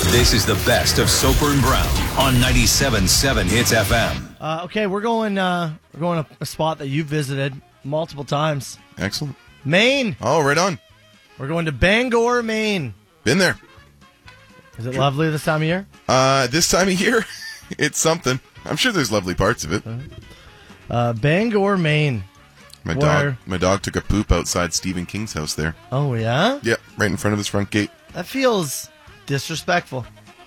This is the best of Soper and Brown on 97.7 Hits FM. Okay, we're going to a spot that you've visited multiple times. Excellent. Maine. Oh, right on. We're going to Bangor, Maine. Been there. Is it lovely this time of year? This time of year, it's something. I'm sure there's lovely parts of it. Bangor, Maine. My dog took a poop outside Stephen King's house there. Oh, yeah? Yeah, right in front of his front gate. That feels disrespectful.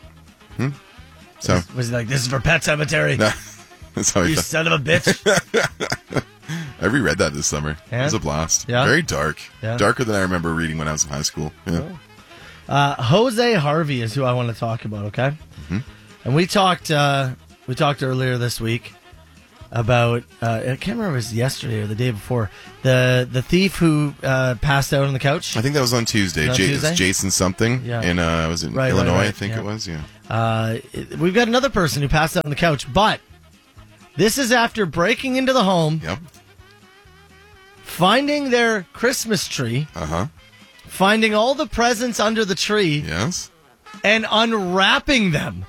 So Was he like, this is for Pet Cemetery? nah, that's how I You felt. son of a bitch. I reread that this summer. Yeah? It was a blast. Yeah? Very dark. Yeah. Darker than I remember reading when I was in high school. Yeah. Jose Harvey is who I want to talk about, okay? Mm-hmm. And we talked earlier this week about, I can't remember if it was yesterday or the day before, the thief who passed out on the couch. I think that was on Tuesday. Tuesday? Jason something. Yeah. In, was it Right, Illinois, right, I think yeah. it was? Yeah. We've got another person who passed out on the couch, but this is after breaking into the home, Yep. finding their Christmas tree, Uh-huh. finding all the presents under the tree, Yes. and unwrapping them.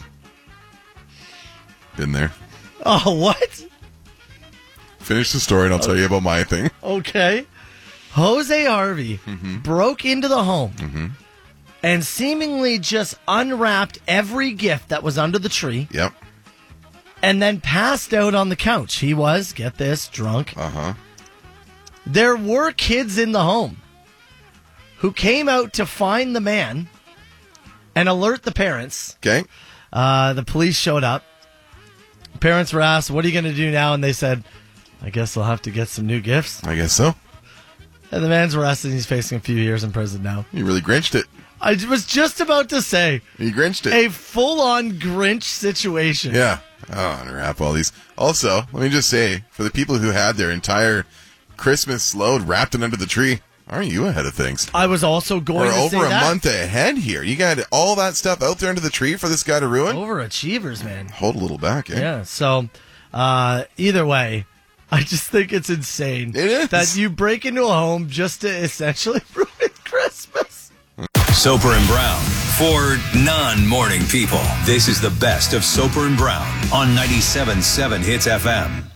Been there. Oh, what? Finish the story and I'll tell you about my thing. Okay. Jose Harvey broke into the home and seemingly just unwrapped every gift that was under the tree Yep. and then passed out on the couch. He was, get this, drunk. Uh-huh. There were kids in the home who came out to find the man and alert the parents. Okay. The police showed up. Parents were asked, what are you going to do now? And they said, I guess I'll have to get some new gifts. I guess so. And the man's arrested. He's facing a few years in prison now. You really Grinched it. I was just about to say, You Grinched it. a full-on Grinch situation. Yeah. Oh, unwrap all these. Also, let me just say, for the people who had their entire Christmas load wrapped under the tree, aren't you ahead of things? I was also going We're to say over a that. month ahead here. You got all that stuff out there under the tree for this guy to ruin? Overachievers, man. Hold a little back, eh? Yeah, so either way, I just think it's insane It is. that you break into a home just to essentially ruin Christmas. Soper and Brown for non-morning people. This is the best of Soper and Brown on 97.7 Hits FM.